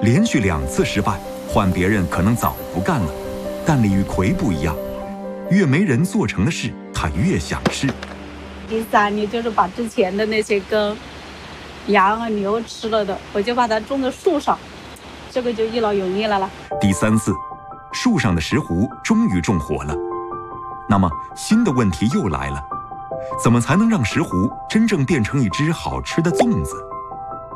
连续2次失败，换别人可能早不干了，但李玉奎不一样，越没人做成的事，他越想吃。 第3年就是把之前的那些跟羊啊牛吃了的，我就把它种在树上，这个就一劳永逸了啦。 第3次，树上的石斛终于种活了。那么新的问题又来了，怎么才能让石斛真正变成一只好吃的粽子？